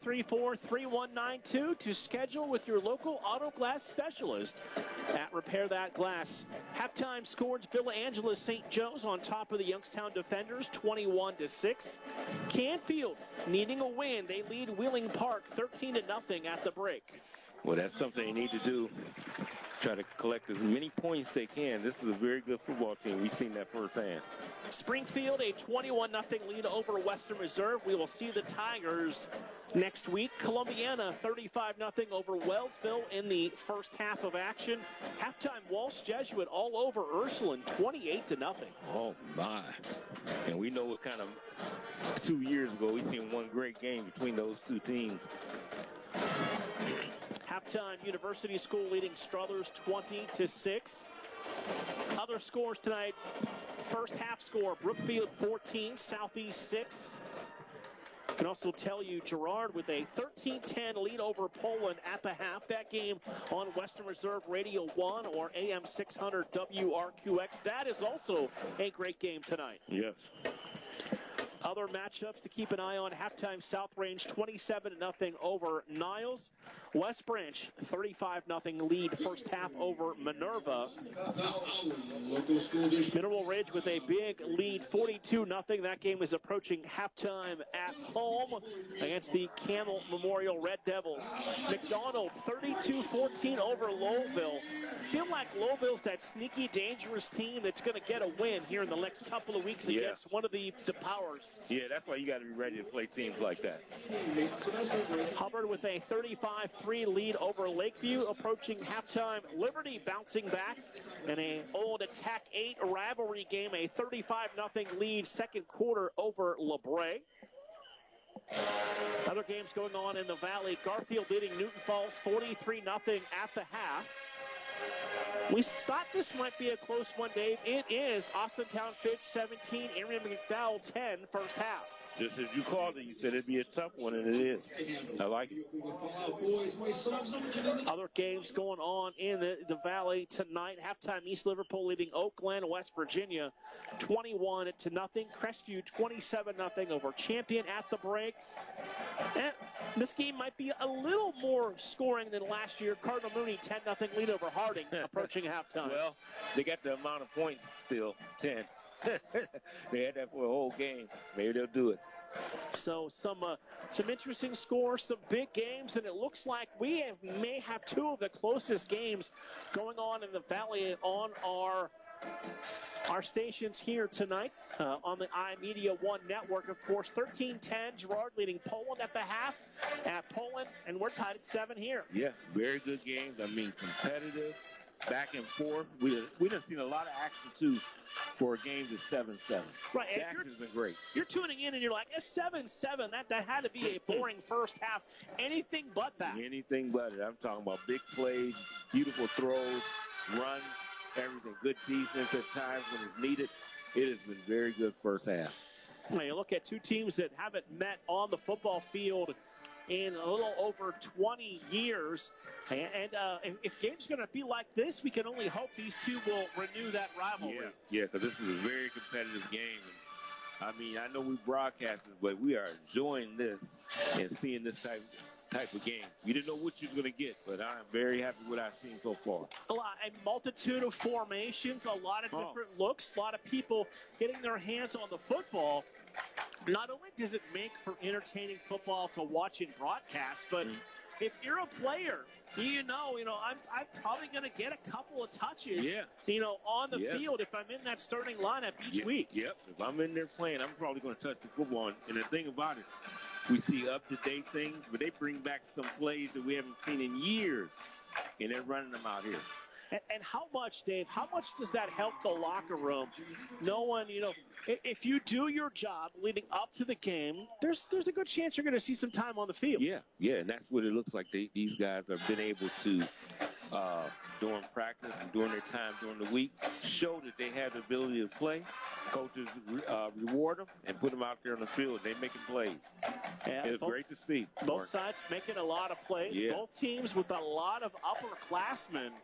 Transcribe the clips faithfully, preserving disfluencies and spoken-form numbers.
three four, three one nine two to schedule with your local auto glass specialist at Repair That Glass. Halftime scores Villa Angela Saint Joe's on top of the Youngstown Defenders, twenty-one to six. Canfield needing a win. They lead Wheeling Park thirteen to nothing at the break. Well, that's something they need to do. Try to collect as many points they can. This is a very good football team. We've seen that firsthand. Springfield, a twenty-one nothing lead over Western Reserve. We will see the Tigers next week. Columbiana, thirty-five nothing over Wellsville in the first half of action. Halftime, Walsh Jesuit all over Ursuline, twenty-eight to nothing. Oh, my. And we know what kind of two years ago we seen one great game between those two teams. Halftime, University School leading Struthers twenty to six. Other scores tonight. First half score, Brookfield fourteen, Southeast six. I can also tell you Girard with a thirteen ten lead over Poland at the half. That game on Western Reserve Radio one or A M six hundred W R Q X. That is also a great game tonight. Yes. Other matchups to keep an eye on. Halftime, South Range twenty-seven to nothing over Niles. West Branch thirty-five nothing lead first half over Minerva. Mineral Ridge with a big lead, forty-two nothing. That game is approaching halftime at home against the Camel Memorial Red Devils. McDonald thirty-two fourteen over Lowville. Feel like Lowville's that sneaky, dangerous team that's going to get a win here in the next couple of weeks yeah. against one of the, the powers. Yeah, that's why you got to be ready to play teams like that. Hubbard with a thirty-five three lead over Lakeview, approaching halftime. Liberty bouncing back in a old Attack eight rivalry game, a thirty-five nothing lead second quarter over LeBray. Other games going on in the Valley. Garfield leading Newton Falls forty-three nothing at the half. We thought this might be a close one, Dave. It is. Austintown Fitch seventeen, Arian McDowell ten, first half. Just as you called it, you said it'd be a tough one, and it is. I like it. Other games going on in the, the Valley tonight. Halftime, East Liverpool leading Oakland, West Virginia twenty-one to nothing. Crestview twenty-seven nothing over Champion at the break. And this game might be a little more scoring than last year. Cardinal Mooney ten nothing lead over Harding approaching halftime. Well, they got the amount of points still, ten. They had that for a whole game. Maybe they'll do it. So some uh, some interesting scores, some big games, and it looks like we have, may have two of the closest games going on in the Valley on our our stations here tonight uh, on the iMedia One network. Of course, thirteen ten, Girard leading Poland at the half at Poland, and we're tied at seven here. Yeah, very good games. I mean, competitive, back and forth. We we done seen a lot of action too for a game that's seven seven. Right, the action's been great. You're tuning in and you're like, it's seven seven. That that had to be a boring first half. Anything but that. Anything but it. I'm talking about big plays, beautiful throws, runs, everything. Good defense at times when it's needed. It has been very good first half. Now you look at two teams that haven't met on the football field in a little over twenty years. And, and uh, if games are going to be like this, we can only hope these two will renew that rivalry. Yeah, yeah, because this is a very competitive game. And, I mean, I know we broadcast it, but we are enjoying this and seeing this type type of game. We didn't know what you were going to get, but I'm very happy with what I've seen so far. A lot, a multitude of formations, a lot of different oh. looks, a lot of people getting their hands on the football. Not only does it make for entertaining football to watch and broadcast, but mm. if you're a player, you know, you know, I'm I'm probably going to get a couple of touches, yeah. you know, on the yes. field if I'm in that starting lineup each yep. week. Yep. If I'm in there playing, I'm probably going to touch the football. And the thing about it, we see up-to-date things, but they bring back some plays that we haven't seen in years, and they're running them out here. And, and how much, Dave, how much does that help the locker room? No one, you know, if you do your job leading up to the game, there's there's a good chance you're going to see some time on the field. Yeah, yeah, and that's what it looks like. They, these guys have been able to, uh, during practice and during their time during the week, show that they have the ability to play. Coaches uh, reward them and put them out there on the field. They're making plays. Yeah, it's both, great to see. Both sides making a lot of plays. Yeah. Both teams with a lot of upperclassmen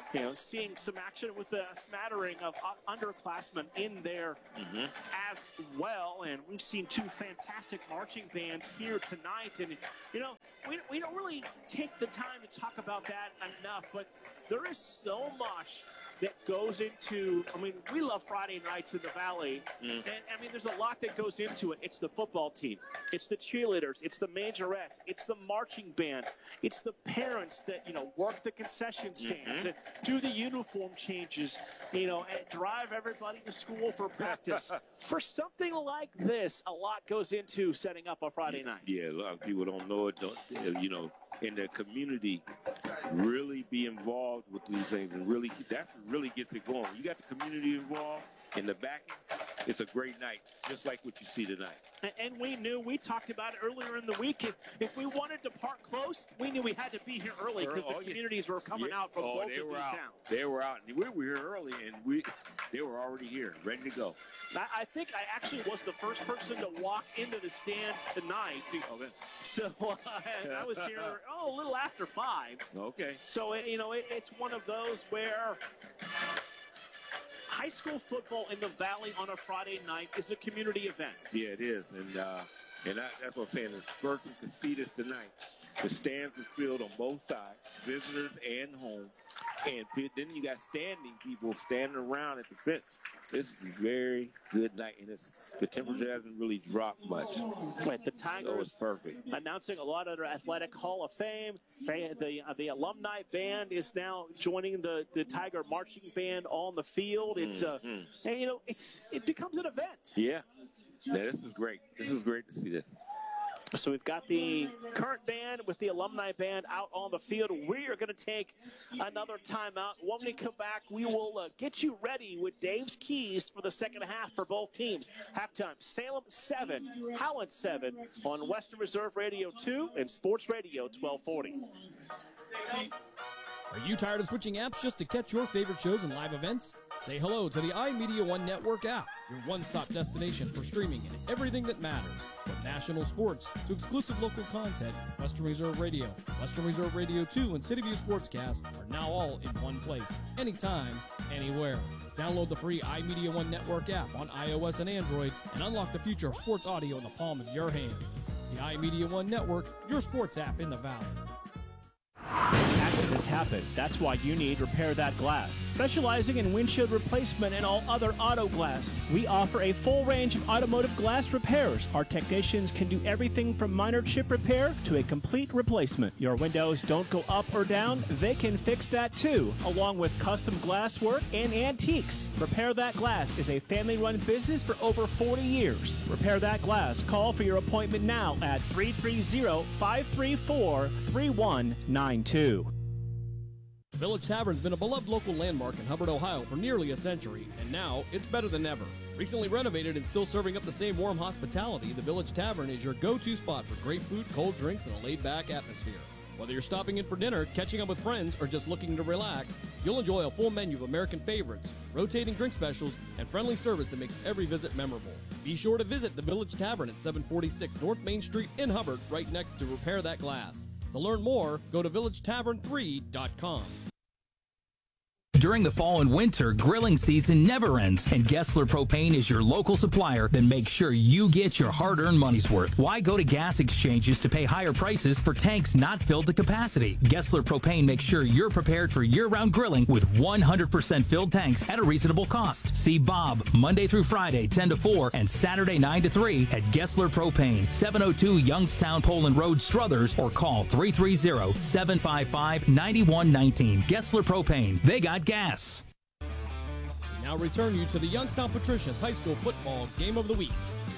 you know, seeing some action with a smattering of underclassmen in there mm-hmm. as well. And we've seen two fantastic marching bands here tonight. And, you know, we, we don't really take the time to talk about that enough, but there is so much that goes into, I mean, we love Friday nights in the Valley, mm. and, I mean, there's a lot that goes into it. It's the football team. It's the cheerleaders. It's the majorettes. It's the marching band. It's the parents that, you know, work the concession stands mm-hmm. and do the uniform changes, you know, and drive everybody to school for practice. For something like this, a lot goes into setting up a Friday night. Yeah, a lot of people don't know it, don't, you know, in the community, really be involved with these things, and really, that's what really gets it going. You got the community involved in the backing, it's a great night, just like what you see tonight. And, and we knew, we talked about it earlier in the week, if, if we wanted to park close, we knew we had to be here early because the oh, communities yeah. were coming yeah. out from oh, both they of were these out. towns. They were out. We were here early, and we they were already here, ready to go. I, I think I actually was the first person to walk into the stands tonight. Okay. So uh, I was here, oh, a little after five. Okay. So, you know, it, it's one of those where high school football in the Valley on a Friday night is a community event. Yeah, it is. And uh, and I, that's what I'm saying. This person could see this tonight. The stands are filled on both sides, visitors and home. And then you got standing people standing around at the fence. This is a very good night, and it's, the temperature hasn't really dropped much. Right, the Tigers so it's perfect. Announcing a lot of their athletic Hall of Fame. The uh, the alumni band is now joining the, the Tiger marching band on the field. It's uh, mm-hmm. and you know, it's it becomes an event. Yeah. yeah, this is great. This is great to see this. So we've got the current band with the alumni band out on the field. We are going to take another timeout. When we come back, we will uh, get you ready with Dave's keys for the second half for both teams. Halftime, Salem seven, Howland seven on Western Reserve Radio two and Sports Radio twelve forty. Are you tired of switching apps just to catch your favorite shows and live events? Say hello to the iMedia One Network app, your one-stop destination for streaming and everything that matters. From national sports to exclusive local content, Western Reserve Radio, Western Reserve Radio two, and City View Sportscast are now all in one place, anytime, anywhere. Download the free iMedia One Network app on iOS and Android and unlock the future of sports audio in the palm of your hand. The iMedia One Network, your sports app in the Valley. Accidents happen. That's why you need Repair That Glass. Specializing in windshield replacement and all other auto glass, we offer a full range of automotive glass repairs. Our technicians can do everything from minor chip repair to a complete replacement. Your windows don't go up or down, they can fix that too, along with custom glass work and antiques. Repair That Glass is a family-run business for over forty years. Repair That Glass. Call for your appointment now at three three zero, five three four, three one nine two. Village Tavern's been a beloved local landmark in Hubbard, Ohio for nearly a century, and now it's better than ever. Recently renovated and still serving up the same warm hospitality, the Village Tavern is your go-to spot for great food, cold drinks, and a laid-back atmosphere. Whether you're stopping in for dinner, catching up with friends, or just looking to relax, you'll enjoy a full menu of American favorites, rotating drink specials, and friendly service that makes every visit memorable. Be sure to visit the Village Tavern at seven forty-six North Main Street in Hubbard, right next to Repair That Glass. To learn more, go to village tavern three dot com. During the fall and winter, grilling season never ends, and Gessler Propane is your local supplier that makes sure you get your hard-earned money's worth. Why go to gas exchanges to pay higher prices for tanks not filled to capacity? Gessler Propane makes sure you're prepared for year-round grilling with one hundred percent filled tanks at a reasonable cost. See Bob Monday through Friday, ten to four, and Saturday, nine to three at Gessler Propane, seven oh two Youngstown Poland Road, Struthers, or call three three zero, seven five five, nine one one nine. Gessler Propane. They got gas. We now return you to the Youngstown Patricians High School Football Game of the Week.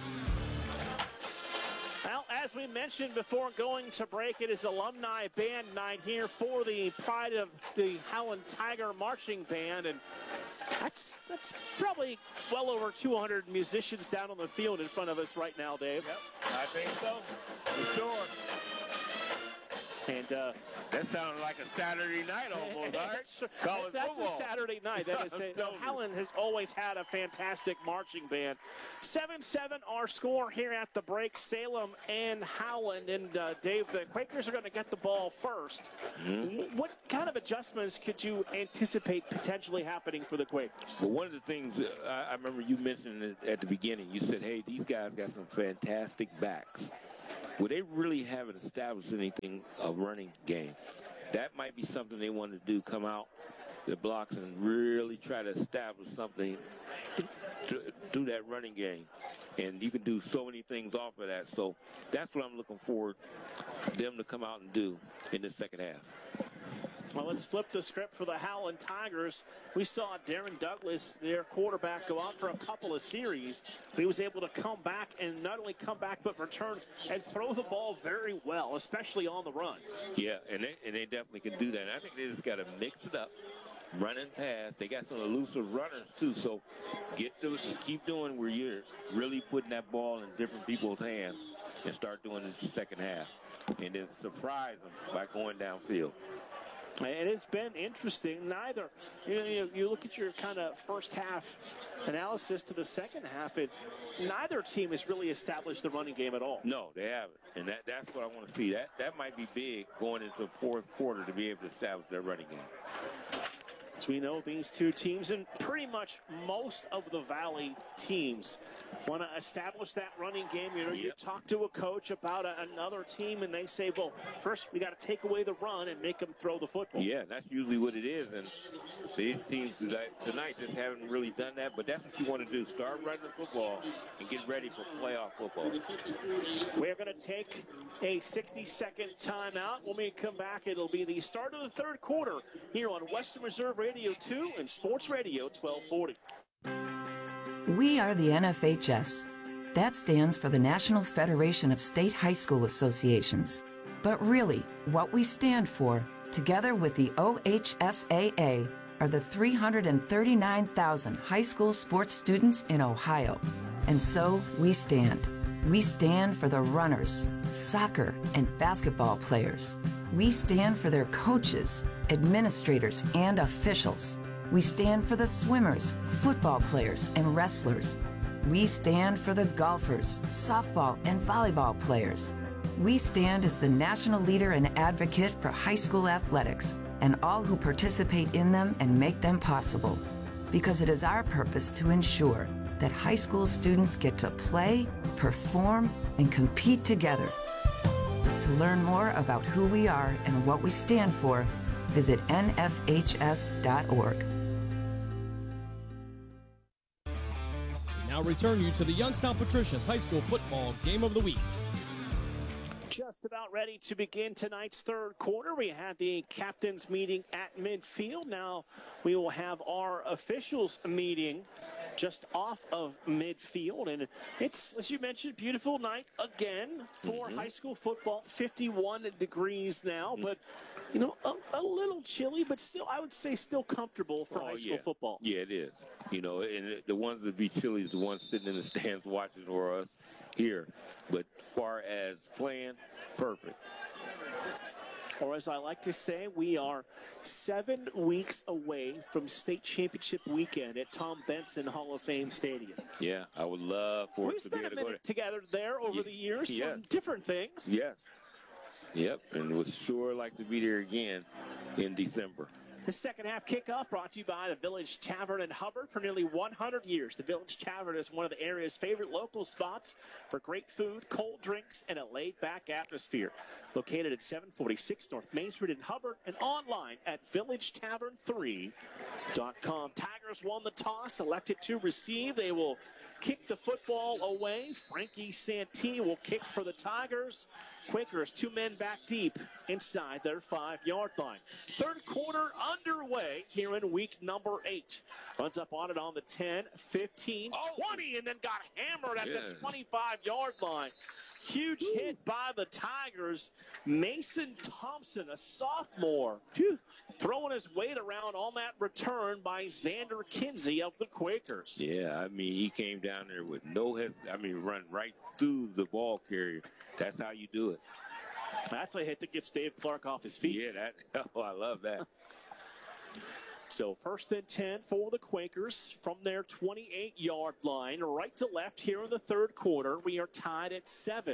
Well, as we mentioned before going to break, it is alumni band night here for the pride of the Howland Tiger Marching Band, and that's that's probably well over two hundred musicians down on the field in front of us right now, Dave. Yep, I think so, for sure. And uh, that sounds like a Saturday night almost, Art. College that's football. a Saturday night. That is a, no, Howland has always had a fantastic marching band. seven seven our score here at the break. Salem and Howland. And uh, Dave, the Quakers are going to get the ball first. Mm-hmm. What kind of adjustments could you anticipate potentially happening for the Quakers? Well, one of the things uh, I remember you mentioned it at the beginning. You said, hey, these guys got some fantastic backs. Well, they really haven't established anything of running game. That might be something they want to do, come out the blocks and really try to establish something to, through that running game. And you can do so many things off of that. So that's what I'm looking for them to come out and do in the second half. Well, let's flip the script for the Howland Tigers. We saw Darren Douglas, their quarterback, go out for a couple of series. But he was able to come back and not only come back but return and throw the ball very well, especially on the run. Yeah, and they, and they definitely can do that. And I think they just got to mix it up, run and pass. They got some elusive runners, too. So get to keep doing where you're really putting that ball in different people's hands and start doing it in the second half. And then surprise them by going downfield. It has been interesting. Neither, you know, you, you look at your kind of first half analysis to the second half, it, neither team has really established the running game at all. No, they haven't. And that, that's what I want to see. That, that might be big going into the fourth quarter to be able to establish their running game. As we know, these two teams and pretty much most of the Valley teams want to establish that running game. You know, yep. You talk to a coach about a, another team and they say, well, first we got to take away the run and make them throw the football. Yeah, that's usually what it is. And these teams tonight just haven't really done that, but that's what you want to do. Start running the football and get ready for playoff football. We're going to take a sixty-second timeout. When we come back, it'll be the start of the third quarter here on Western Reserve Radio two and Sports Radio twelve forty. We are the N F H S. That stands for the National Federation of State High School Associations. But really, what we stand for, together with the O H S A A, are the three hundred thirty-nine thousand high school sports students in Ohio. And so we stand. We stand for the runners, soccer and basketball players. We stand for their coaches, administrators, and officials. We stand for the swimmers, football players, and wrestlers. We stand for the golfers, softball, and volleyball players. We stand as the national leader and advocate for high school athletics and all who participate in them and make them possible. Because it is our purpose to ensure that high school students get to play, perform, and compete together. To learn more about who we are and what we stand for, visit N F H S dot org. We now return you to the Youngstown Patricians High School Football Game of the Week. Just about ready to begin tonight's third quarter. We had the captains meeting at midfield. Now we will have our officials meeting just off of midfield. And it's, as you mentioned, beautiful night again for mm-hmm. high school football. fifty-one degrees now, but, you know, a, a little chilly, but still, I would say still comfortable for oh, high school yeah. football. Yeah, it is. You know, and the ones that be chilly is the ones sitting in the stands watching for us here. But far as playing, perfect. Or as I like to say, we are seven weeks away from state championship weekend at Tom Benson Hall of Fame Stadium. Yeah, I would love for We've us to be able to go there. together there over yeah. the years yes. for different things. Yes. Yep, and would sure like to be there again in December. The second half kickoff brought to you by the Village Tavern in Hubbard. For nearly one hundred years, the Village Tavern is one of the area's favorite local spots for great food, cold drinks, and a laid-back atmosphere. Located at seven forty-six North Main Street in Hubbard and online at village tavern three dot com. Tigers won the toss, elected to receive. They will kick the football away. Frankie Santee will kick for the Tigers. Quakers, two men back deep inside their five-yard line. Third quarter underway here in week number eight. Runs up on it on the ten, fifteen, oh. twenty, and then got hammered at yes. the twenty-five-yard line. Huge Ooh. hit by the Tigers. Mason Thompson, a sophomore, Phew. throwing his weight around on that return by Xander Kinsey of the Quakers. Yeah, I mean, he came down there with no hesitation. I mean, run right through the ball carrier. That's how you do it. That's a hit that gets Dave Clark off his feet. Yeah, that. Oh, I love that. So first and ten for the Quakers from their twenty-eight-yard line, right to left here in the third quarter. We are tied at seven.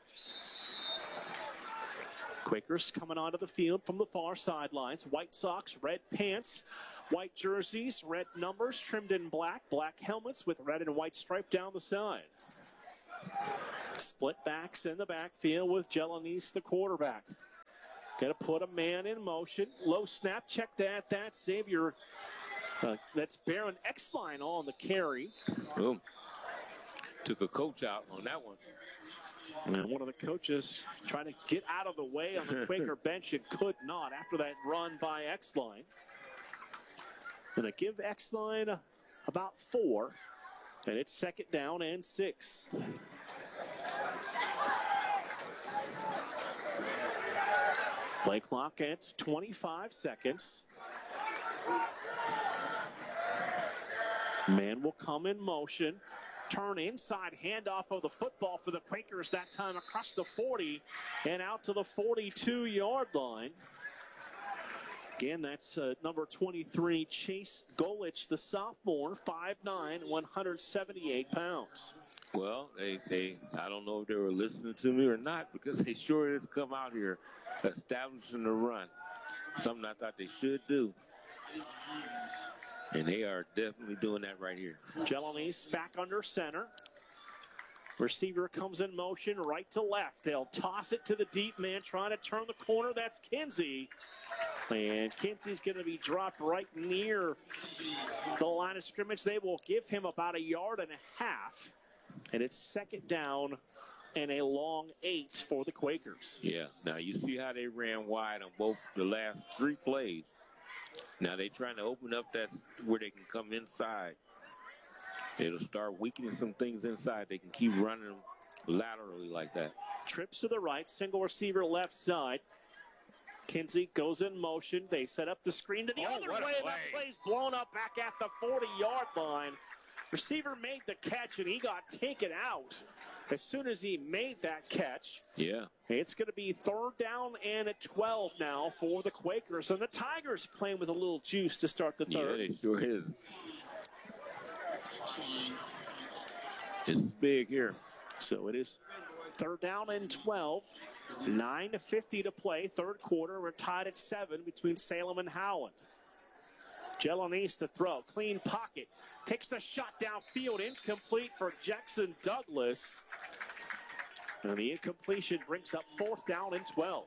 Quakers coming onto the field from the far sidelines. White socks, red pants, white jerseys, red numbers trimmed in black, black helmets with red and white stripe down the side. Split backs in the backfield with Jelines, the quarterback. Going to put a man in motion. Low snap. Check that. That's Xavier. Uh, that's Baron Exline on the carry. Boom. Took a coach out on that one. And one of the coaches trying to get out of the way on the Quaker bench and could not after that run by Exline. Going to give Exline about four. And it's second down and six. Play clock at twenty-five seconds. Man will come in motion. Turn inside, handoff of the football for the Quakers that time across the forty and out to the forty-two-yard line. Again, that's uh, number twenty-three, Chase Golich, the sophomore, five nine, one hundred seventy-eight pounds. Well, they, they, I don't know if they were listening to me or not, because they sure has come out here establishing the run. Something I thought they should do. And they are definitely doing that right here. Jelines back under center. Receiver comes in motion right to left. They'll toss it to the deep man trying to turn the corner. That's Kinsey. And Kinsey's going to be dropped right near the line of scrimmage. They will give him about a yard and a half. And it's second down and a long eight for the Quakers. Yeah. Now you see how they ran wide on both the last three plays. Now they're trying to open up that where they can come inside. It'll start weakening some things inside. They can keep running them laterally like that. Trips to the right, single receiver left side. Kinsey goes in motion. They set up the screen to the oh, other way. way. That play's blown up back at the forty-yard line. Receiver made the catch, and he got taken out as soon as he made that catch. Yeah. It's going to be third down and at twelve now for the Quakers. And the Tigers playing with a little juice to start the third. Yeah, they sure is. It's big here. So it is third down and twelve. nine fifty to play. Third quarter. We're tied at seven between Salem and Howland. Jelines to throw. Clean pocket. Takes the shot downfield. Incomplete for Jackson Douglas. And the incompletion brings up fourth down and twelve.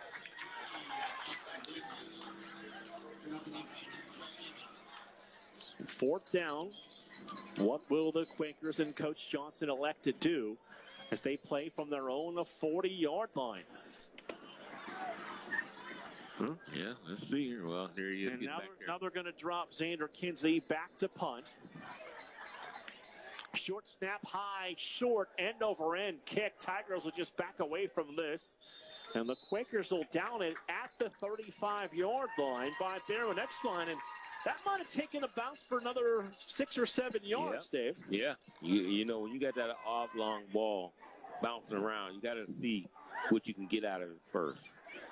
Fourth down. What will the Quakers and Coach Johnson elect to do as they play from their own forty-yard line? Huh? Yeah, let's see here. Well, here he is. And now, now, back they're, there. now they're going to drop Xander Kinsey back to punt. Short snap, high, short, end over end kick. Tigers will just back away from this. And the Quakers will down it at the thirty-five-yard line by Darren Exline. And that might have taken a bounce for another six or seven yards, yeah. Dave. Yeah. You, you know, when you got that oblong ball bouncing around, you got to see what you can get out of it first.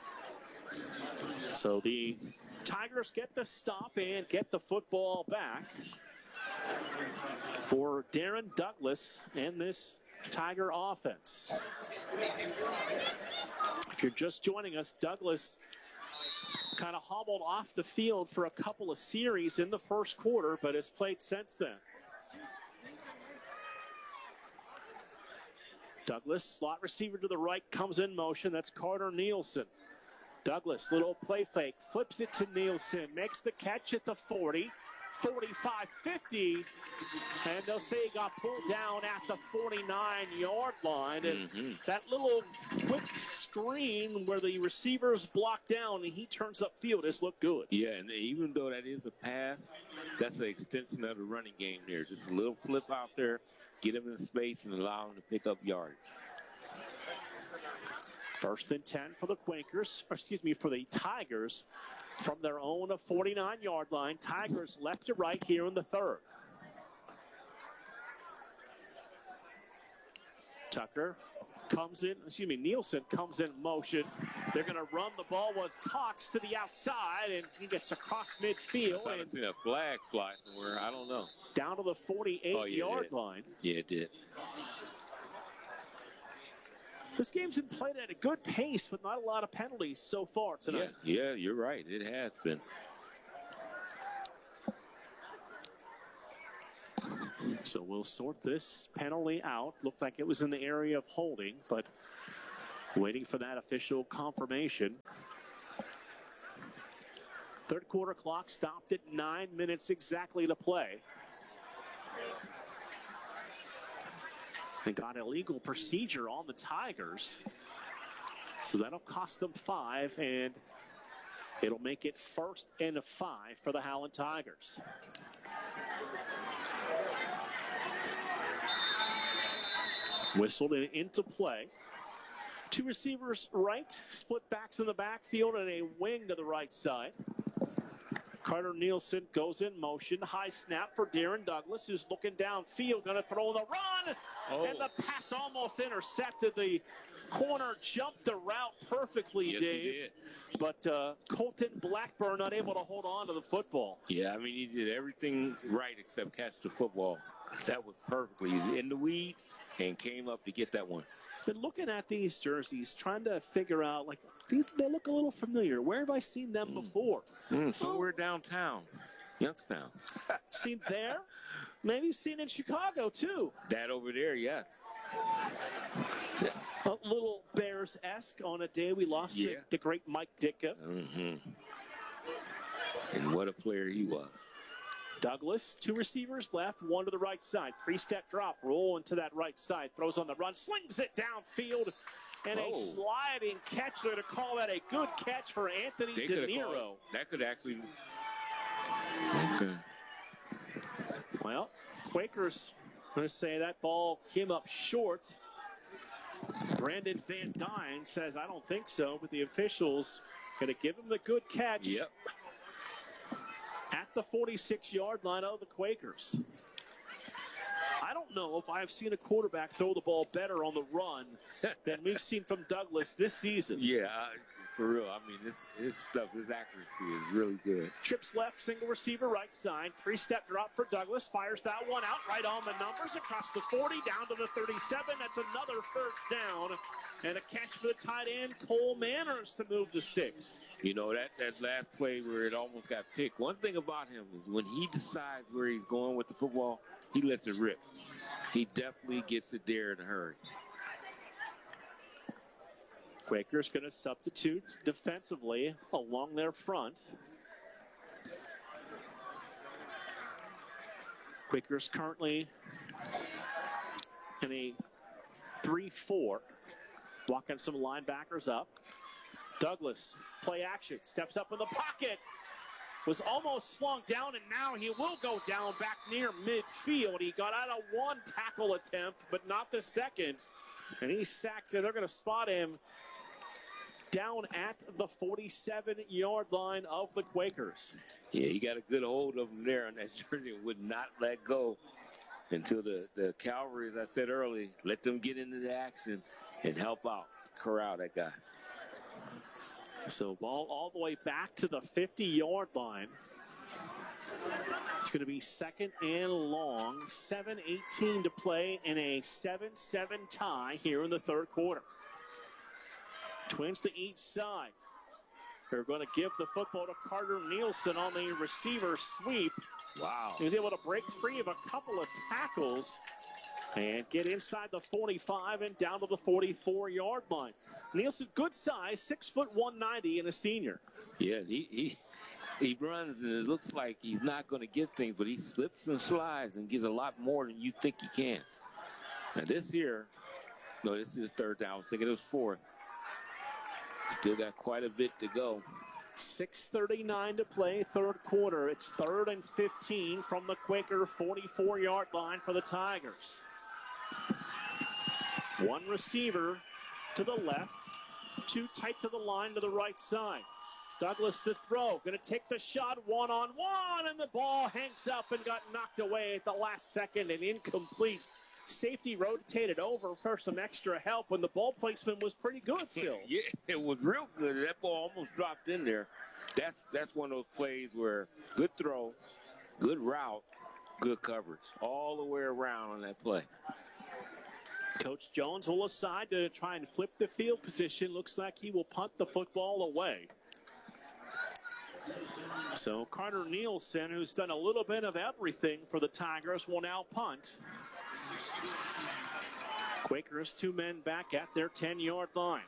So the Tigers get the stop and get the football back for Darren Douglas and this Tiger offense. If you're just joining us, Douglas kind of hobbled off the field for a couple of series in the first quarter, but has played since then. Douglas, slot receiver to the right, comes in motion. That's Carter Nielsen. Douglas, little play fake, flips it to Nielsen, makes the catch at the forty, forty-five, fifty, and they'll say he got pulled down at the forty-nine-yard line. And mm-hmm. that little quick screen where the receivers block down and he turns upfield has looked good. Yeah, and even though that is a pass, that's an extension of the running game there. Just a little flip out there, get him in space and allow him to pick up yardage. First and ten for the Quakers, or excuse me, for the Tigers from their own forty-nine-yard line. Tigers left to right here in the third. Tucker comes in, excuse me, Nielsen comes in motion. They're going to run the ball with Cox to the outside, and he gets across midfield. I and seen a flag fly somewhere. I don't know. Down to the forty-eight-yard oh, yeah, line. Yeah, it did. This game's been played at a good pace, but not a lot of penalties so far tonight. Yeah, yeah, you're right. It has been. So we'll sort this penalty out. Looked like it was in the area of holding, but waiting for that official confirmation. Third quarter clock stopped at nine minutes exactly to play. They got illegal procedure on the Tigers. So that'll cost them five, and it'll make it first and a five for the Howland Tigers. Whistled and into play. Two receivers right, split backs in the backfield, and a wing to the right side. Carter Nielsen goes in motion. High snap for Darren Douglas, who's looking downfield, going to throw the run. Oh. And the pass almost intercepted. The corner jumped the route perfectly, yes, Dave. He did. But uh, Colton Blackburn not able to hold on to the football. Yeah, I mean, he did everything right except catch the football. That was perfectly in the weeds and came up to get that one. Been looking at these jerseys, trying to figure out, like, these, they look a little familiar. Where have I seen them mm. before? Mm, somewhere well, downtown, Youngstown. Seen there? Maybe seen in Chicago, too. That over there, yes. A little Bears-esque on a day we lost yeah. the, the great Mike Ditka. Mm-hmm. And what a player he was. Douglas, two receivers left, one to the right side. Three-step drop, rolling to that right side. Throws on the run, slings it downfield, and oh. a sliding catch. They're going to call that a good catch for Anthony they De Niro. That could actually... Okay. Well, Quakers going to say that ball came up short. Brandon Van Dyne says, I don't think so, but the officials going to give him the good catch. Yep. At the forty-six-yard line of the Quakers. I don't know if I've seen a quarterback throw the ball better on the run than we've seen from Douglas this season. Yeah, for real. I mean, this, this stuff, this accuracy is really good. Trips left, single receiver right side. Three-step drop for Douglas. Fires that one out right on the numbers across the forty, down to the thirty-seven. That's another first down. And a catch for the tight end, Cole Manners, to move the sticks. You know, that, that last play where it almost got picked, one thing about him is when he decides where he's going with the football, he lets it rip. He definitely gets it there in a hurry. Quakers going to substitute defensively along their front. Quakers currently in a three four. Walking some linebackers up. Douglas, play action, steps up in the pocket. Was almost slung down, and now he will go down back near midfield. He got out of one tackle attempt, but not the second. And he's sacked. They're going to spot him down at the forty-seven-yard line of the Quakers. Yeah, he got a good hold of him there on that jersey and would not let go until the, the Cavalry, as I said earlier, let them get into the action and help out, corral that guy. So ball all the way back to the fifty-yard line. It's going to be second and long. seven eighteen to play in a seven seven tie here in the third quarter. Twins to each side. They're going to give the football to Carter Nielsen on the receiver sweep. Wow. He was able to break free of a couple of tackles and get inside the forty-five and down to the forty-four-yard line. Nielsen, good size, six foot one ninety and a senior. Yeah, he he he runs and it looks like he's not going to get things, but he slips and slides and gets a lot more than you think he can. Now this here, no, this is third down. I was thinking it was fourth. Still got quite a bit to go. six thirty-nine to play, third quarter. It's third and fifteen from the Quaker forty-four-yard line for the Tigers. One receiver to the left, two tight to the line to the right side. Douglas to throw, going to take the shot one-on-one, and the ball hangs up and got knocked away at the last second, an incomplete safety rotated over for some extra help when the ball placement was pretty good still. Yeah, it was real good. That ball almost dropped in there. That's that's one of those plays where good throw, good route, good coverage, all the way around on that play. Coach Jones will aside to try and flip the field position. Looks like he will punt the football away. So Carter Nielsen, who's done a little bit of everything for the Tigers, will now punt. Quakers, two men back at their ten-yard line.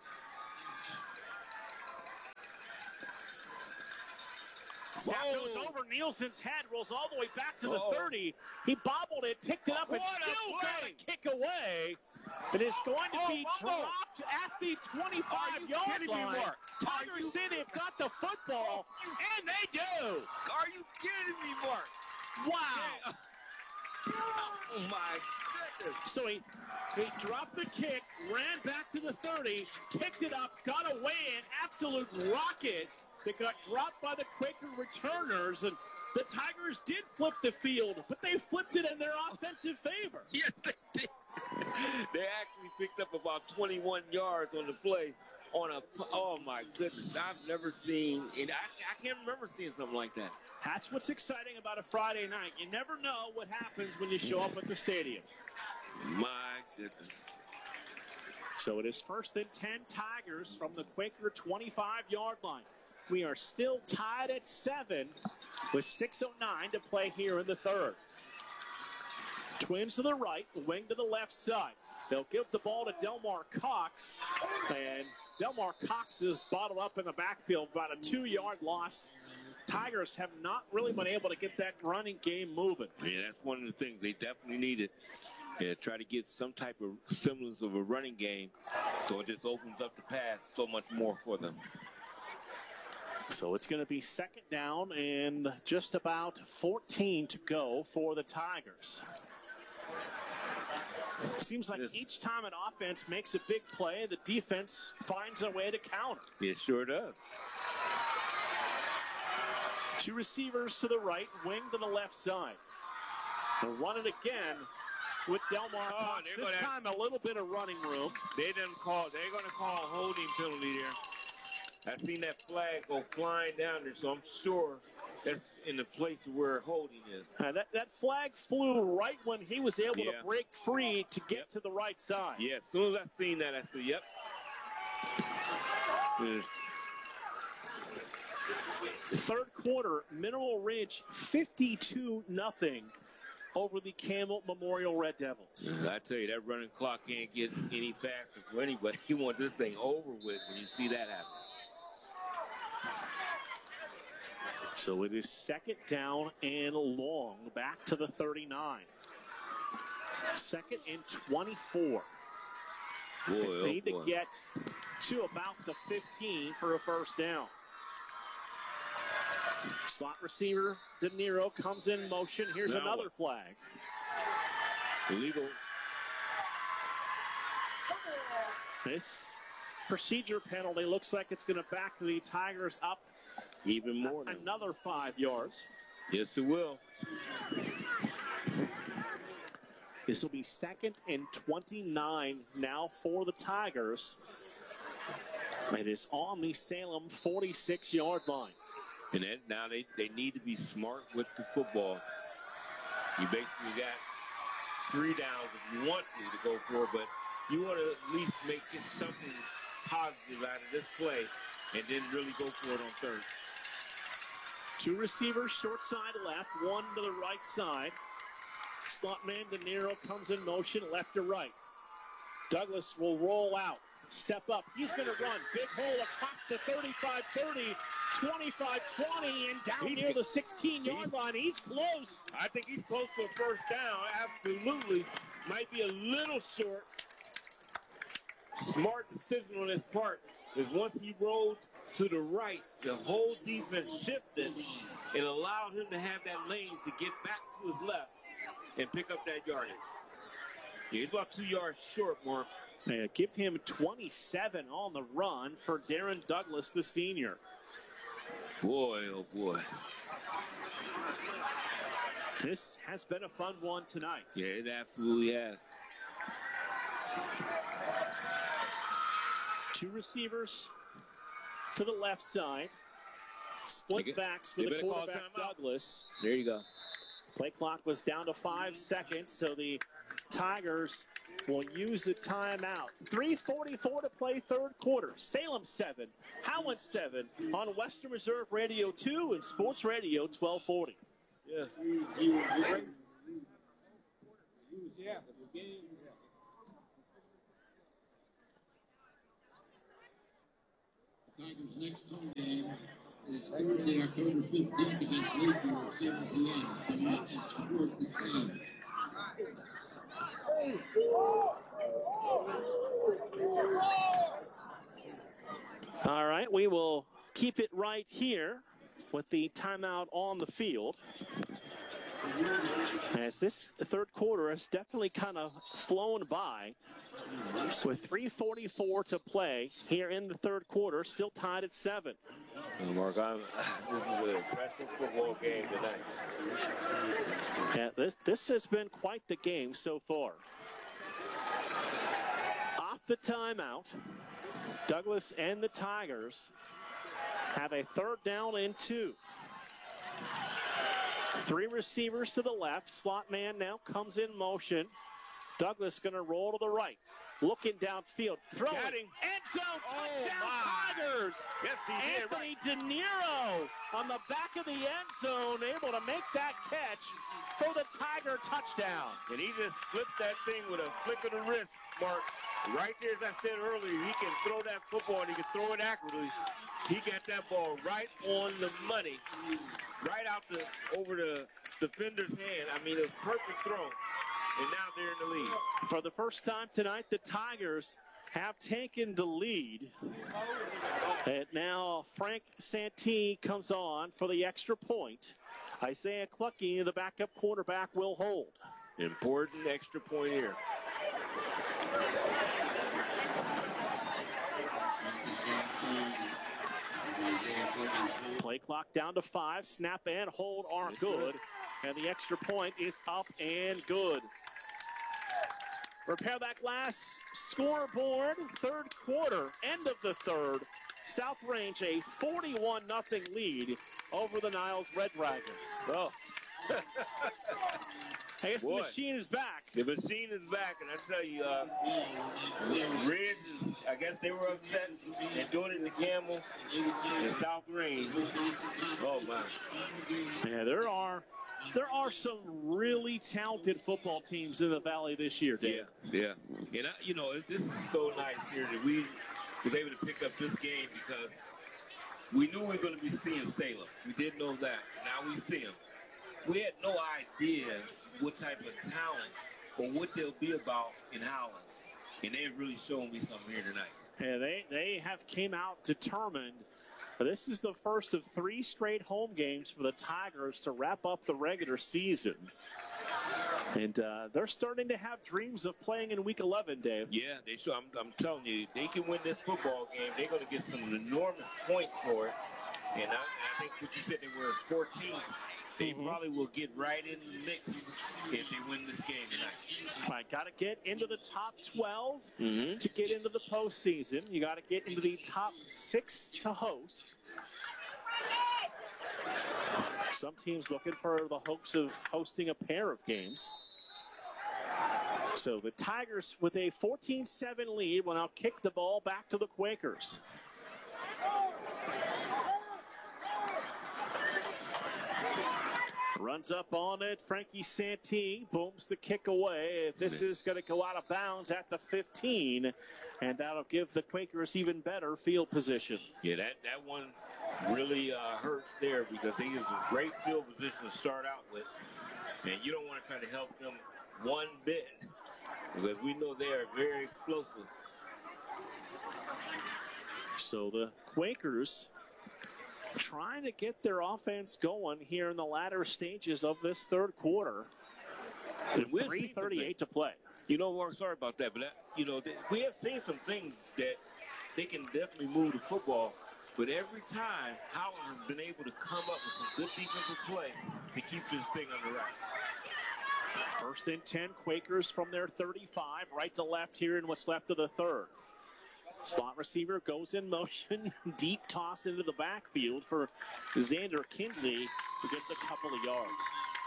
Snap goes over Nielsen's head, rolls all the way back to the Uh-oh. thirty. He bobbled it, picked it up, and What a still got play. a kick away. It is going to Oh, be Mumbo. dropped at the twenty-five-yard kidding me, line. Mark? Are Tigers you- say they've got the football, and they do. Are you kidding me, Mark? Wow. Oh, my goodness. So he, he dropped the kick, ran back to the thirty, kicked it up, got away, an absolute rocket that got dropped by the Quaker returners. And the Tigers did flip the field, but they flipped it in their offensive favor. Yes, they did. They actually picked up about twenty-one yards on the play on a, oh, my goodness. I've never seen, and I, I can't remember seeing something like that. That's what's exciting about a Friday night. You never know what happens when you show up at the stadium. My goodness. So it is first and ten Tigers from the Quaker twenty-five-yard line. We are still tied at seven with six oh nine to play here in the third. Twins to the right, wing to the left side. They'll give the ball to Delmar Cox, and Delmar Cox is bottled up in the backfield, about a two-yard loss. Tigers have not really been able to get that running game moving. Yeah, that's one of the things they definitely needed. Yeah, try to get some type of semblance of a running game, so it just opens up the pass so much more for them. So it's going to be second down and just about fourteen to go for the Tigers. Seems like Yes. each time an offense makes a big play, the defense finds a way to counter. It sure does. Two receivers to the right, wing to the left side. They'll run it again with Delmar Oh, Cox. they're This gonna- time a little bit of running room. They didn't call. They're going to call a holding penalty there. I seen that flag go flying down there, so I'm sure that's in the place where holding is. Uh, that, that flag flew right when he was able Yeah. to break free to get Yep. to the right side. Yeah, as soon as I seen that, I said, "Yep." There's- Third quarter, Mineral Ridge fifty-two nothing over the Campbell Memorial Red Devils. I tell you, that running clock can't get any faster for anybody. You want this thing over with when you see that happen. So it is second down and long, back to the thirty-nine. Second and twenty-four. Boy, They oh need boy. to get to about the fifteen for a first down. Slot receiver De Niro comes in motion. Here's Now another what? flag. Illegal. This procedure penalty looks like it's going to back the Tigers up Even more now. another five yards. Yes, it will. This will be second and twenty-nine now for the Tigers. It is on the Salem forty-six-yard line. And that, now they, they need to be smart with the football. You basically got three downs if you want to to go for it, but you want to at least make just something positive out of this play and then really go for it on third. Two receivers, short side left, one to the right side. Slot man De Niro comes in motion, left to right. Douglas will roll out, step up. He's going to run. Big hole across the thirty-five thirty, twenty-five twenty, and down He- near the sixteen-yard he- line. He's close. I think he's close to a first down. Absolutely. Might be a little short. Smart decision on his part is once he rolled to the right, the whole defense shifted and allowed him to have that lane to get back to his left and pick up that yardage. Yeah, he's about two yards short, Mark. Uh, give him twenty-seven on the run for Darren Douglas, the senior. Boy, oh boy. This has been a fun one tonight. Yeah, it absolutely has. Two receivers to the left side. Split get, backs with the quarterback, Douglas. There you go. Play clock was down to five seconds, so the Tigers will use the timeout. three forty-four to play third quarter. Salem seven, Howland seven on Western Reserve Radio two and Sports Radio twelve forty. Yes. Tigers' next home game is Thursday, October fifteenth against Lakeview at seven p.m. Come out and support the team. All right, we will keep it right here with the timeout on the field. As this third quarter has definitely kind of flown by with three forty-four to play here in the third quarter, still tied at seven. Well, Mark, I'm, this is an impressive football game tonight. Yeah, this, this has been quite the game so far. Off the timeout, Douglas and the Tigers have a third down and two. Three receivers to the left. Slot man now comes in motion. Douglas going to roll to the right. Looking downfield. Throwing. End zone. Touchdown Oh, Tigers. Yes, he Anthony did. De Niro on the back of the end zone, able to make that catch for the Tiger touchdown. And he just flipped that thing with a flick of the wrist, Mark. Right there, as I said earlier, he can throw that football and he can throw it accurately. He got that ball right on the money, right out the over the defender's hand. I mean, it was a perfect throw. And now they're in the lead. For the first time tonight, the Tigers have taken the lead. And now Frank Santee comes on for the extra point. Isaiah Clucky, the backup quarterback, will hold. Important extra point here. Play clock down to five. Snap and hold are good. And the extra point is up and good. Repair that glass scoreboard. Third quarter, end of the third. South Range a forty-one nothing lead over the Niles Red Dragons. Oh. I guess Boy, the machine is back. The machine is back, and I tell you, uh, Reds, is, I guess they were upset and doing it to Campbell and South Range. Oh, my. Yeah, there are there are some really talented football teams in the Valley this year, Dave. Yeah, yeah. And, I, you know, this is so nice here that we was able to pick up this game because we knew we were going to be seeing Salem. We did know that. Now we see them. We had no idea what type of talent or what they'll be about in Howland. And they've really shown me something here tonight. Yeah, they, they have came out determined. This is the first of three straight home games for the Tigers to wrap up the regular season. And uh, they're starting to have dreams of playing in Week eleven, Dave. Yeah, they sure. I'm, I'm telling you, they can win this football game. They're going to get some enormous points for it. And I, and I think what you said, they were fourteen. They mm-hmm. probably will get right in the mix if they win this game tonight. All right, got to get into the top twelve mm-hmm. to get into the postseason. You got to get into the top six to host. Some teams looking for the hopes of hosting a pair of games. So the Tigers with a fourteen seven lead will now kick the ball back to the Quakers. Runs up on it. Frankie Santee booms the kick away. This is going to go out of bounds at the fifteen, and that'll give the Quakers even better field position. Yeah, that, that one really uh, hurts there because they use a great field position to start out with, and you don't want to try to help them one bit because we know they are very explosive. So the Quakers trying to get their offense going here in the latter stages of this third quarter. With three thirty-eight to play. You know, Mark, sorry about that, but, that, you know, they, we have seen some things that they can definitely move the football, but every time Howland has been able to come up with some good defensive play to keep this thing on the right. First and ten, Quakers from their thirty-five, right to left here in what's left of the third. Slot receiver goes in motion, deep toss into the backfield for Xander Kinsey, who gets a couple of yards.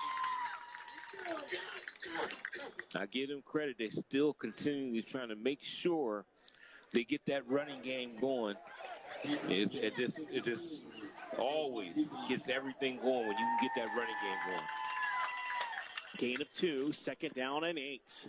I give them credit. They still continually trying to make sure they get that running game going. It, it just it just always gets everything going when you can get that running game going. Gain of two, second down and eight.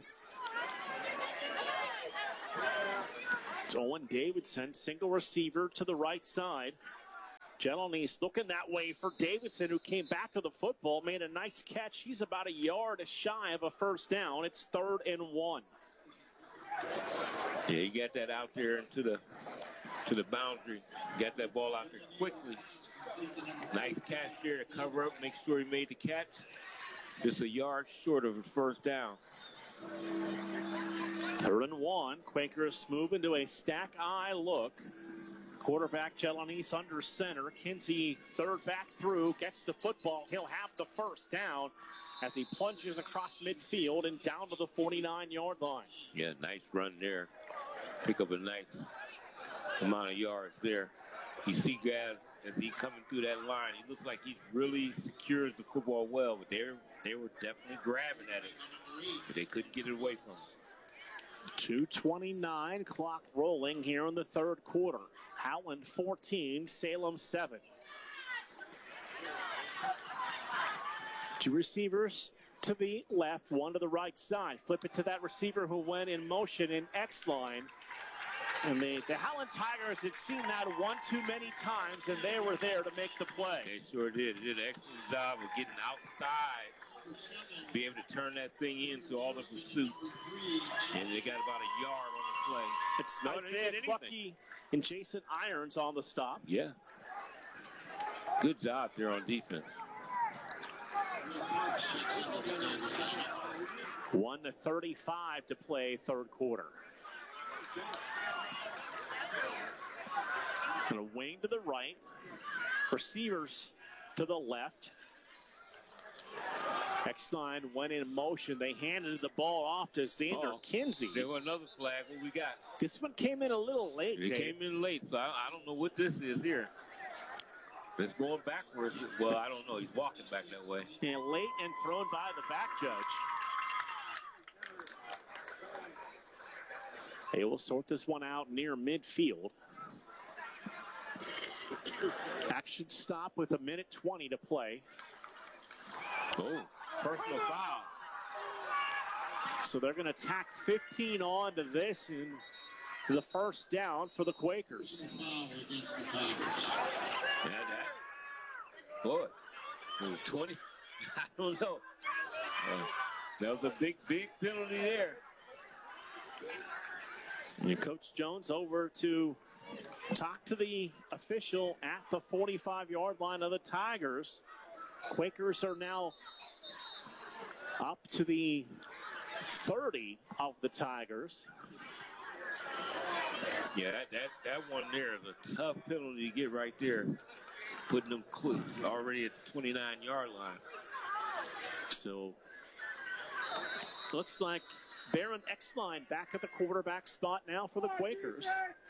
It's Owen Davidson, single receiver to the right side. Jelanice looking that way for Davidson, who came back to the football, made a nice catch. He's about a yard shy of a first down. It's third and one. Yeah, he got that out there into the to the boundary. Got that ball out there quickly. Nice catch there to cover up, make sure he made the catch. Just a yard short of a first down. Third and one. Quakers move into a stack eye look. Quarterback Jelanice under center. Kinsey third back through, gets the football. He'll have the first down as he plunges across midfield and down to the forty-nine-yard line. Yeah, nice run there. Pick up a nice amount of yards there. You see guys as he coming through that line, he looks like he really secures the football well, but they they were definitely grabbing at it, but they couldn't get it away from him. two twenty-nine, clock rolling here in the third quarter. Howland fourteen, Salem seven. Two receivers to the left, one to the right side. Flip it to that receiver who went in motion in X line. And the, the Howland Tigers had seen that one too many times, and they were there to make the play. They sure did. They did an excellent job of getting outside, be able to turn that thing into all the pursuit. And they got about a yard on the play. It's no, Isaiah Clucky and Jason Irons on the stop. Yeah. Good job there on defense. one to thirty-five to play third quarter. And a wing to the right. Receivers to the left. X-line went in motion. They handed the ball off to Xander oh, Kinsey. There was another flag. What we got? This one came in a little late. It Dave. came in late, so I, I don't know what this is here. It's going backwards. Well, I don't know. He's walking back that way. And late and thrown by the back judge. They will sort this one out near midfield. Action stop with a minute twenty to play. Oh, personal foul. So they're going to tack fifteen on to this and the first down for the Quakers. Yeah, that. Boy, it was twenty. I don't know. Uh, that was a big, big penalty there. And Coach Jones over to talk to the official at the forty-five-yard line of the Tigers. Quakers are now up to the thirty of the Tigers. Yeah, that, that, that one there is a tough penalty to get right there. Putting them cl- already at the twenty-nine-yard line. So, looks like Baron X-line back at the quarterback spot now for the Quakers.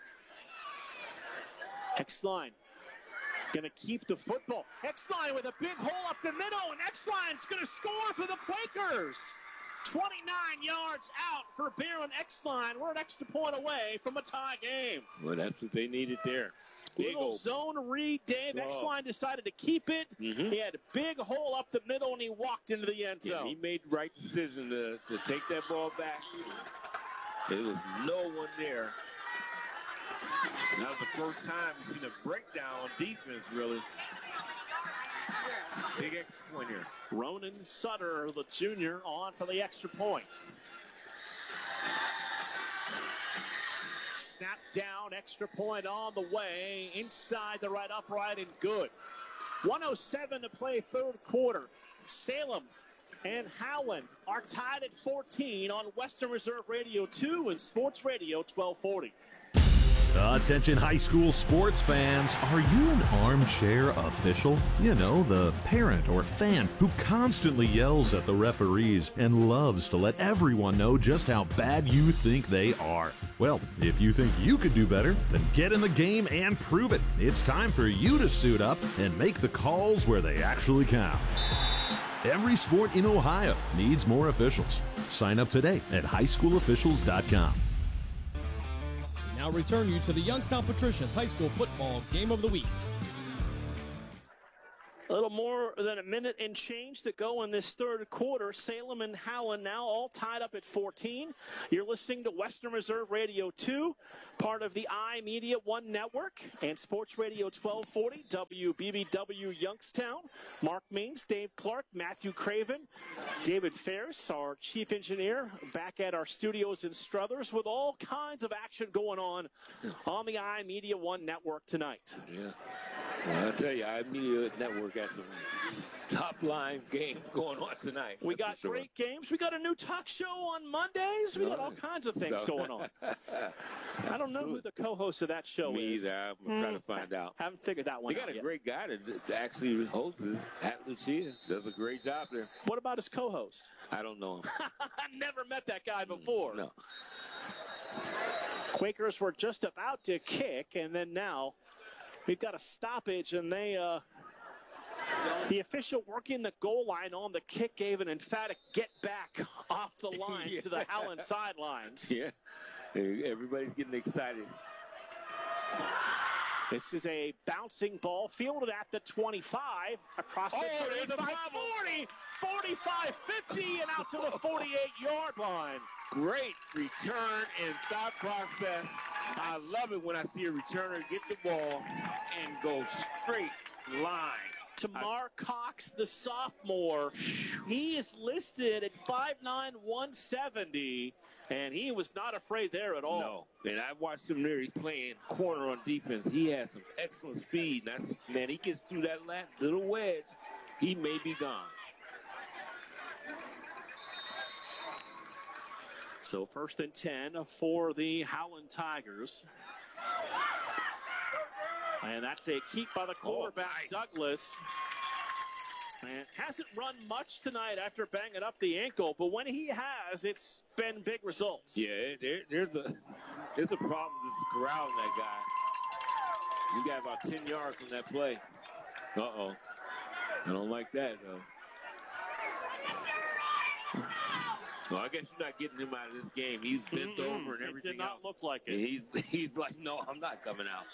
X-line going to keep the football. X-line with a big hole up the middle, and X-line's going to score for the Quakers. twenty-nine yards out for Baron X-line. We're an extra point away from a tie game. Well, that's what they needed there. Big Little old zone read, Dave. Whoa. X-line decided to keep it. Mm-hmm. He had a big hole up the middle, and he walked into the end zone. Yeah, he made the right decision to, to take that ball back. There was no one there. That was the first time we've seen a breakdown on defense, really. Big extra point here. Ronan Sutter, the junior, on for the extra point. Snap down, extra point on the way, inside the right upright and good. one oh seven to play third quarter. Salem and Howland are tied at fourteen on Western Reserve Radio two and Sports Radio twelve forty. Attention high school sports fans, are you an armchair official? You know, the parent or fan who constantly yells at the referees and loves to let everyone know just how bad you think they are. Well, if you think you could do better, then get in the game and prove it. It's time for you to suit up and make the calls where they actually count. Every sport in Ohio needs more officials. Sign up today at high school officials dot com. Now return you to the Youngstown Patricians High School Football Game of the Week. A little more than a minute and change to go in this third quarter. Salem and Howland now all tied up at fourteen. You're listening to Western Reserve Radio two, part of the iMedia One Network, and Sports Radio twelve forty, W B B W Youngstown. Mark Means, Dave Clark, Matthew Craven, David Ferris, our chief engineer, back at our studios in Struthers with all kinds of action going on on the iMedia One Network tonight. Yeah. Well, I'll tell you, iMedia Network got some top-line games going on tonight. We got sure. great games. We got a new talk show on Mondays. We got all kinds of things so. going on. I don't know who the co-host of that show Me is. Me either. I'm mm. trying to find out. Haven't figured that one out out They got a yet. great guy that actually hosts it, Pat Lucia. Does a great job there. What about his co-host? I don't know him. I never met that guy before. No. Quakers were just about to kick, and then now we've got a stoppage, and they, uh, the official working the goal line on the kick gave an emphatic get back off the line yeah. to the Howland sidelines. Yeah, everybody's getting excited. This is a bouncing ball fielded at the twenty-five, across the oh, thirty-five, forty, forty-five, fifty, and out to the forty-eight-yard line. Great return and thought process. I love it when I see a returner get the ball and go straight line. Tamar Cox, the sophomore, he is listed at five nine, one seventy, and he was not afraid there at all. No, and I watched him there. He's playing corner on defense. He has some excellent speed. That's, man, he gets through that little wedge, he may be gone. So first and ten for the Howland Tigers. And that's a keep by the quarterback, oh, nice. Douglas. And hasn't run much tonight after banging up the ankle, but when he has, it's been big results. Yeah, there, there's a there's a problem just corralling that guy. You got about ten yards on that play. Uh-oh. I don't like that, though. Well, I guess you're not getting him out of this game. He's bent mm-hmm. over and everything. It did not else. look like it. And he's he's like, no, I'm not coming out.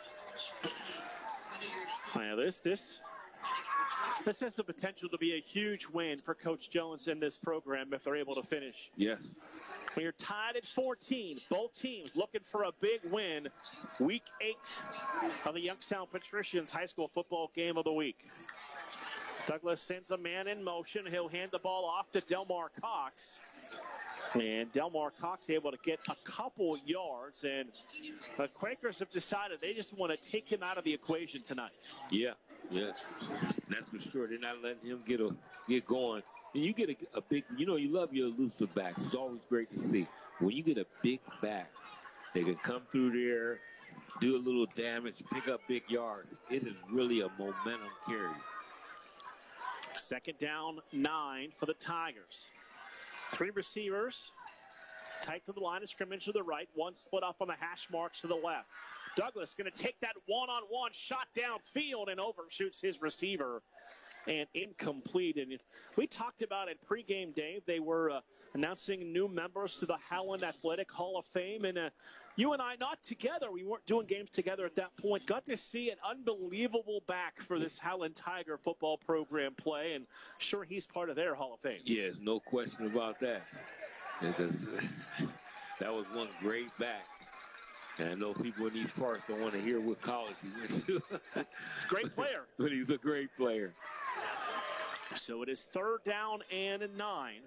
Yeah, this this this has the potential to be a huge win for Coach Jones in this program if they're able to finish. Yes. We are tied at fourteen. Both teams looking for a big win. Week eight of the Youngstown Patricians High School Football Game of the Week. Douglas sends a man in motion. He'll hand the ball off to Delmar Cox. And Delmar Cox able to get a couple yards. And the Quakers have decided they just want to take him out of the equation tonight. Yeah, yeah. That's for sure. They're not letting him get a, get going. And you get a, a big, you know, you love your elusive backs. It's always great to see. When you get a big back, they can come through there, do a little damage, pick up big yards. It is really a momentum carry. Second down, nine for the Tigers. Three receivers, tight to the line of scrimmage to the right. One split off on the hash marks to the left. Douglas going to take that one-on-one shot downfield and overshoots his receiver. And incomplete. And we talked about it pregame, Dave. They were uh, announcing new members to the Howland Athletic Hall of Fame. And uh, you and I, not together, we weren't doing games together at that point, got to see an unbelievable back for this Howland Tiger football program play. And sure, he's part of their Hall of Fame. Yes, no question about that. Because that was one great back. And I know people in these parts don't want to hear what college he went to. He's a great player. But he's a great player. So it is third down and nine.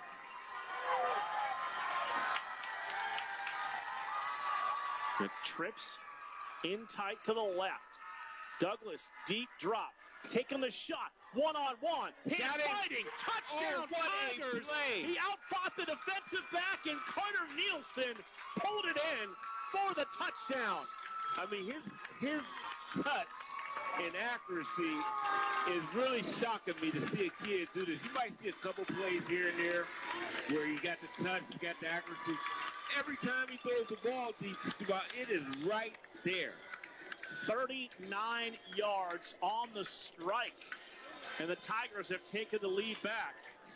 The trips in tight to the left. Douglas, deep drop. Taking the shot. One-on-one. He's fighting. Touchdown, oh, what Tigers. A play. He outfought the defensive back, and Carter Nielsen pulled it in for the touchdown. I mean, his his touch and accuracy is really shocking me to see a kid do this. You might see a couple plays here and there where he got the touch, he got the accuracy. Every time he throws the ball deep, it is right there. thirty-nine yards on the strike. And the Tigers have taken the lead back.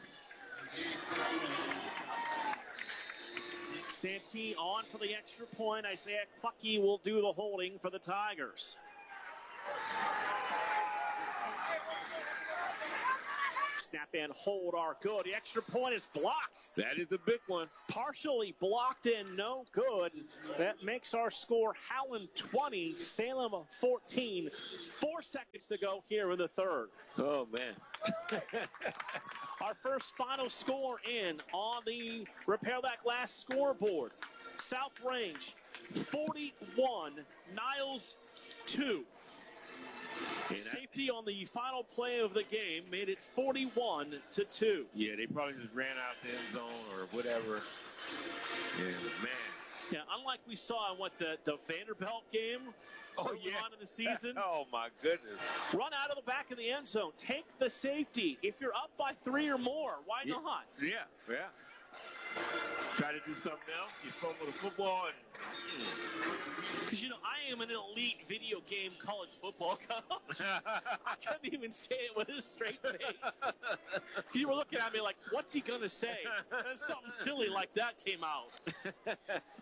Santee on for the extra point. Isaiah Clucky will do the holding for the Tigers. Snap and hold are good. The extra point is blocked. That is a big one. Partially blocked and no good. That makes our score Howland twenty, Salem fourteen. Four seconds to go here in the third. Oh, man. Our first final score in on the Repair That Glass scoreboard. South Range forty-one, Niles two. And Safety on the final play of the game made it forty-one to two. Yeah, they probably just ran out the end zone or whatever. And man. Yeah, unlike we saw in what the, the Vanderbilt game oh, yeah. on in the season. Oh, my goodness. Run out of the back of the end zone. Take the safety. If you're up by three or more, why yeah. not? Yeah, yeah. Try to do something else. You fumble the football and because, you know, I am an elite video game college football coach. I couldn't even say it with a straight face. You were looking at me like, what's he going to say? Something silly like that came out.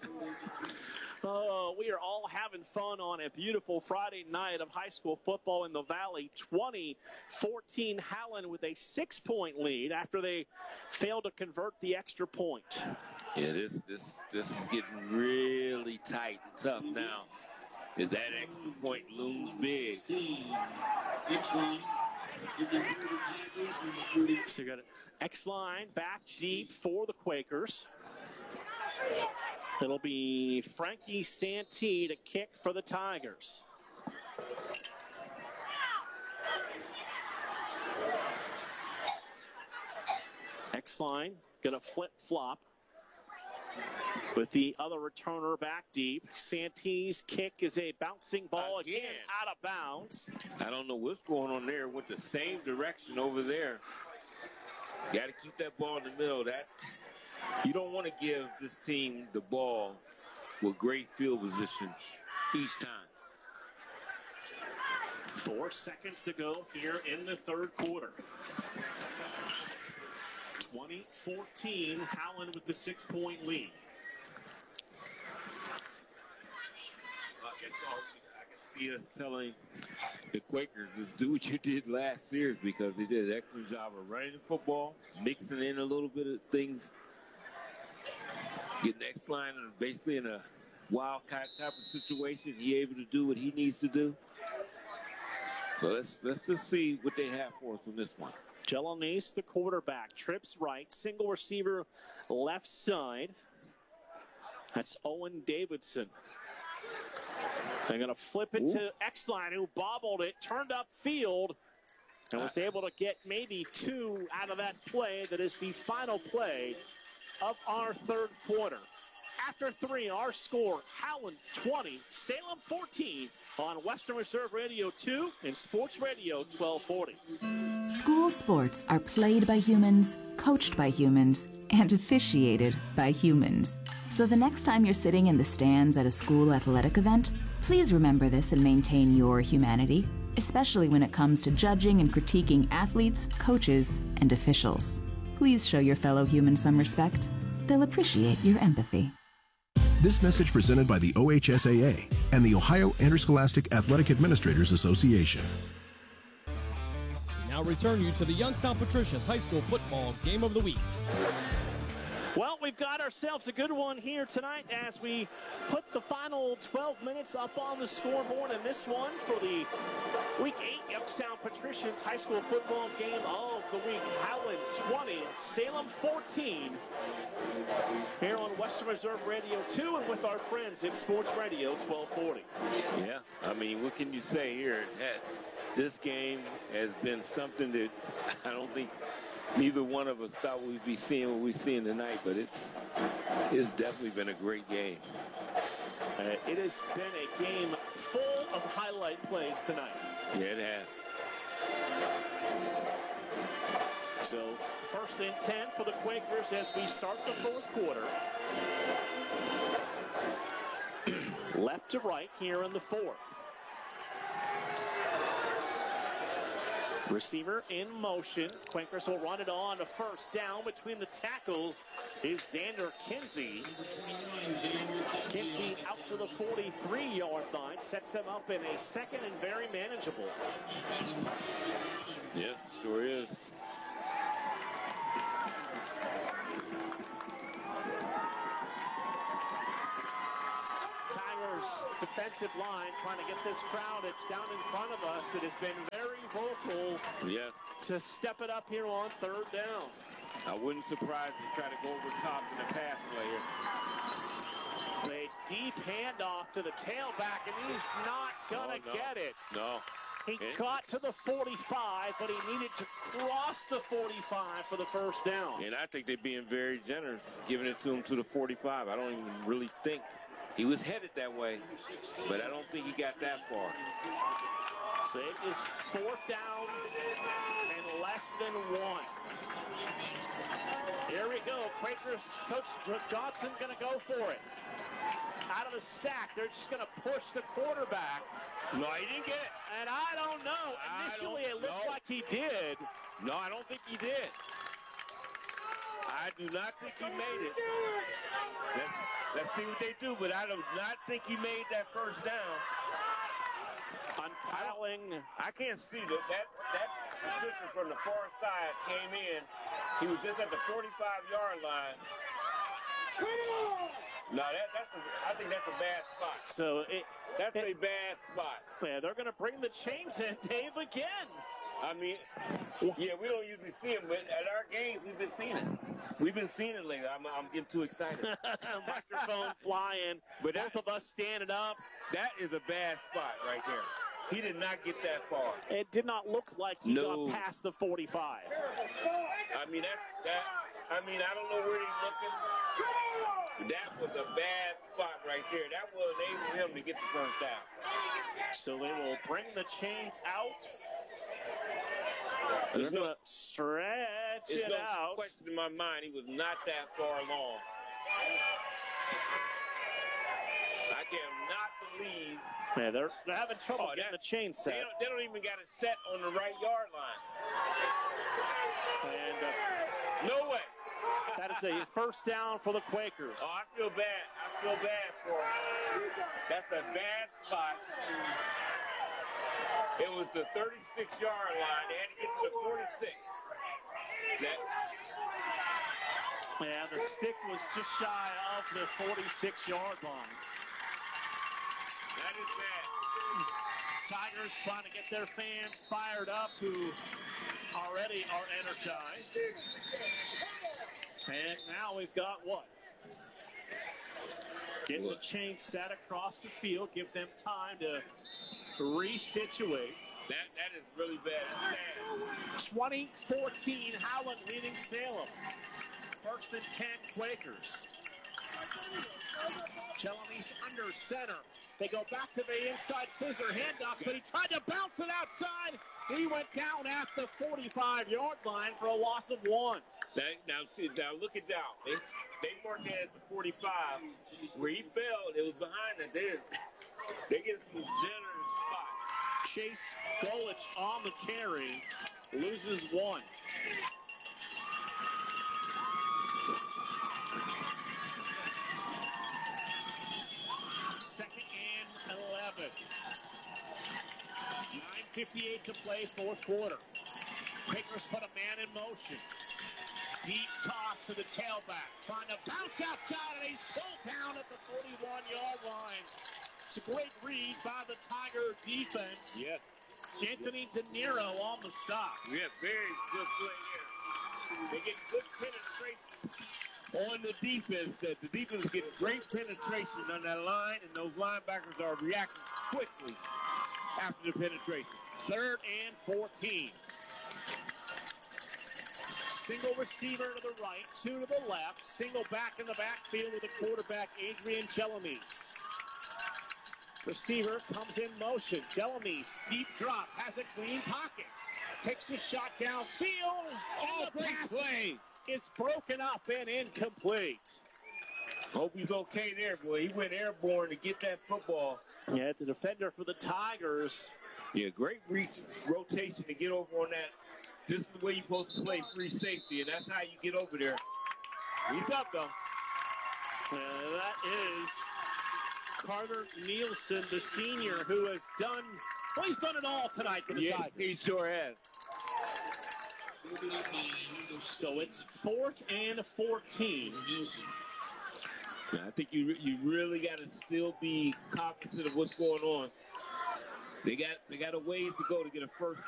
Oh, we are all having fun on a beautiful Friday night of high school football in the Valley. twenty fourteen Howland with a six-point lead after they failed to convert the extra point. Yeah, this this this is getting really tight and tough now. Is that extra point looms big? So you got an X-line back deep for the Quakers. It'll be Frankie Santee to kick for the Tigers. X-line gonna flip-flop with the other returner back deep. Santee's kick is a bouncing ball again, again out of bounds. I don't know what's going on there. Went the same direction over there. Got to keep that ball in the middle. That you don't want to give this team the ball with great field position each time. Four seconds to go here in the third quarter. twenty fourteen, Howland with the six-point lead. I guess I can see us telling the Quakers, just do what you did last year, because they did an excellent job of running the football, mixing in a little bit of things, getting next line basically in a wildcat type of situation. He able to do what he needs to do. So let's let's just see what they have for us on this one. Jelonese, the quarterback, trips right, single receiver left side. That's Owen Davidson. They're going to flip it Ooh. to X-Line, who bobbled it, turned up field, and was able to get maybe two out of that play. That is the final play of our third quarter. After three, our score, Howland twenty, Salem fourteen on Western Reserve Radio two and Sports Radio twelve forty. School sports are played by humans, coached by humans, and officiated by humans. So the next time you're sitting in the stands at a school athletic event, please remember this and maintain your humanity, especially when it comes to judging and critiquing athletes, coaches, and officials. Please show your fellow humans some respect. They'll appreciate your empathy. This message presented by the O H S A A and the Ohio Interscholastic Athletic Administrators Association. We now return you to the Youngstown Patricians High School Football Game of the Week. Well, we've got ourselves a good one here tonight as we put the final twelve minutes up on the scoreboard. And this one for the Week eight Youngstown Patricians High School Football Game of the Week. Howland twenty, Salem fourteen. Here on Western Reserve Radio two and with our friends at Sports Radio twelve forty. Yeah, I mean, what can you say here? This game has been something that I don't think neither one of us thought we'd be seeing what we're seeing tonight, but it's it's definitely been a great game. Uh, it has been a game full of highlight plays tonight. Yeah, it has. So first and ten for the Quakers as we start the fourth quarter. Left to right here in the fourth. Receiver in motion. Quakers will run it on. A first down between the tackles is Xander Kinsey. Kinsey out to the forty-three-yard line. Sets them up in a second and very manageable. Yes, sure is. Tigers defensive line trying to get this crowd that's down in front of us that has been very vocal yes. to step it up here on third down. I wouldn't surprise to try to go over top in the pass play here. A deep handoff to the tailback, and he's not going to no, no. get it. No. He it, got to the forty-five, but he needed to cross the forty-five for the first down. And I think they're being very generous, giving it to him to the forty-five. I don't even really think he was headed that way, but I don't think he got that far. So it is fourth down and less than one. Here we go. Quakers coach Johnson going to go for it. Out of the stack, they're just going to push the quarterback. No, he didn't get it. And I don't know. Initially, don't, it looked no. like he did. No, I don't think he did. I do not think he made it. Let's, let's see what they do, but I do not think he made that first down. Unpiling. I, I can't see that. That that position from the far side came in. He was just at the forty-five-yard line. No, that, that's a, I think that's a bad spot. So it, that's it, a bad spot. Yeah, they're going to bring the chains in, Dave, again. I mean, yeah, we don't usually see them, but at our games, we've been seeing it. We've been seeing it lately. I'm, I'm getting too excited. Microphone flying. But both that, of us standing up. That is a bad spot right there. He did not get that far. It did not look like he no. got past the forty-five. I mean, that's that. I mean, I don't know where he's looking. That was a bad spot right there. That will enable him to get the first down. So they will bring the chains out. There's They're no going to stretch There's it no out. question in my mind. He was not that far along. I cannot believe. Yeah, they're, they're having trouble oh, getting the chain set. They don't, they don't even got it set on the right yard line. And uh, no way. That is a first down for the Quakers. Oh, I feel bad. I feel bad for him. That's a bad spot. It was the thirty-six-yard line. They had to get to the forty-six. That, yeah, the stick was just shy of the forty-six-yard line. That is bad. Tigers trying to get their fans fired up who already are energized. And now we've got what? Get the chain set across the field. Give them time to resituate. That that is really bad. It's twenty fourteen, Howland leading Salem. First and ten, Quakers. Chelomy's under center. They go back to the inside scissor handoff, but he tried to bounce it outside. He went down at the forty-five-yard line for a loss of one. That, now, see, now look at down. They, they marked that at the forty-five. Where he fell, it was behind it. They, they get some generous spot. Chase Golich on the carry, loses one. Second and eleven. nine fifty-eight to play, fourth quarter. Quakers put a man in motion. Deep toss to the tailback. Trying to bounce outside, and he's pulled down at the forty-one-yard line. It's a great read by the Tiger defense. Yes. Anthony De Niro on the stop. Yeah, very good play there. They get good penetration on the defense. The, the defense get great penetration on that line, and those linebackers are reacting quickly after the penetration. Third and fourteen. Single receiver to the right, two to the left. Single back in the backfield with the quarterback, Adrian Chelomys. Receiver comes in motion. Delamise, deep drop, has a clean pocket. Takes a shot downfield. Oh, And the great pass play. is broken up and incomplete. Hope he's okay there, boy. He went airborne to get that football. Yeah, the defender for the Tigers. Yeah, great re- rotation to get over on that. This is the way you're supposed to play free safety, and that's how you get over there. He's up, though. Uh, that is Carter Nielsen, the senior, who has done, well, he's done it all tonight for the Yeah, Tigers. he sure has. So it's fourth and fourteen. I think you you really got to still be cognizant of what's going on. They got they got a ways to go to get a first